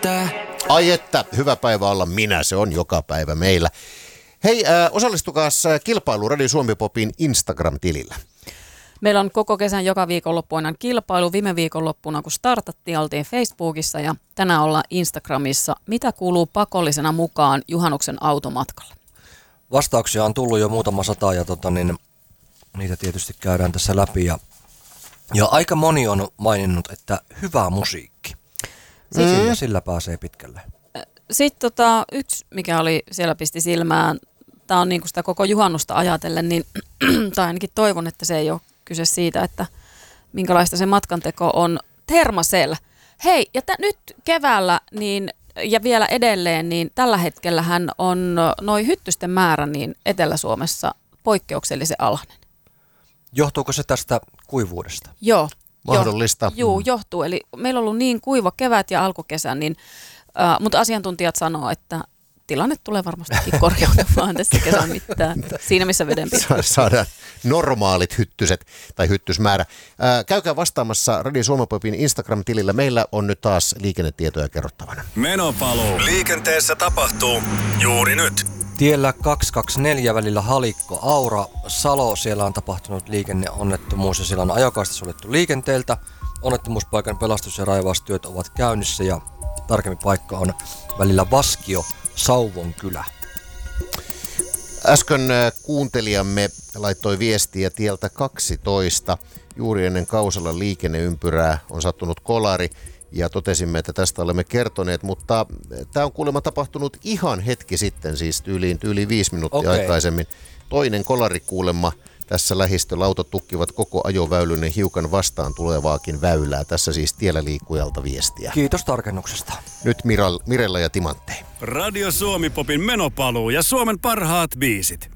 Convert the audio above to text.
riittää. Ai että, hyvä päivä olla minä, se on joka päivä meillä. Hei, osallistukaas kilpailuun Radio Suomi Popin Instagram-tilillä. Meillä on koko kesän joka viikonloppu aina kilpailu. Viime viikonloppuna, kun startattiin, oltiin Facebookissa ja tänään ollaan Instagramissa. Mitä kuuluu pakollisena mukaan juhannuksen automatkalle? Vastauksia on tullut jo muutama sata ja niitä tietysti käydään tässä läpi. Ja aika moni on maininnut, että hyvä musiikki. Sillä pääsee pitkälle. Sitten yksi, mikä oli siellä pisti silmään, tämä on niinku sitä koko juhannusta ajatellen, niin, tai ainakin toivon, että se ei ole kyse siitä, että minkälaista se matkanteko on. Thermacell. Hei, ja nyt keväällä niin, ja vielä edelleen, niin tällä hetkellähän on noi hyttysten määrä niin Etelä-Suomessa poikkeuksellisen alhainen. Johtuuko se tästä kuivuudesta? Joo. Mahdollista. Joo, johtuu. Eli meillä on ollut niin kuiva kevät ja alkukesä, niin, mutta asiantuntijat sanoo, että tilanne tulee varmastikin korjautumaan tässä kesän mittaan. Siinä missä vedenpinta. Saadaan normaalit hyttyset tai hyttysmäärä. Käykää vastaamassa Radio Suomi Popin Instagram-tilillä. Meillä on nyt taas liikennetietoja kerrottavana. Menopaluu. Liikenteessä tapahtuu juuri nyt. Tiellä 224 välillä Halikko-Aura, Salo, siellä on tapahtunut liikenneonnettomuus ja siellä on ajokaista suljettu liikenteeltä. Onnettomuuspaikan pelastus- ja raivaustyöt ovat käynnissä ja tarkempi paikka on välillä Vaskio-Sauvonkylä. Äsken kuuntelijamme laittoi viestiä tieltä 12. Juuri ennen Kausalan liikenneympyrää on sattunut kolari. Ja totesimme, että tästä olemme kertoneet, mutta tämä on kuulemma tapahtunut ihan hetki sitten, siis tyyliin 5 minuuttia aikaisemmin. Toinen kolari kuulemma tässä lähistöllä, autot tukkivat koko ajoväylynen hiukan vastaan tulevaakin väylää. Tässä siis tiellä liikkujalta viestiä. Kiitos tarkennuksesta. Nyt Mirella ja Timanttei. Radio Suomi Popin menopaluu ja Suomen parhaat biisit.